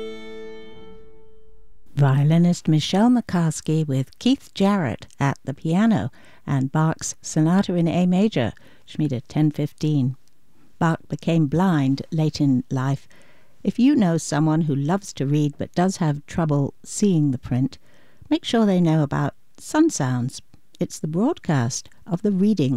Violinist Michelle McCaskey with Keith Jarrett at the piano and Bach's Sonata in A Major, Schmiede 1015. Bach became blind late in life. If you know someone who loves to read but does have trouble seeing the print, make sure they know about Sun Sounds. It's the broadcast of the reading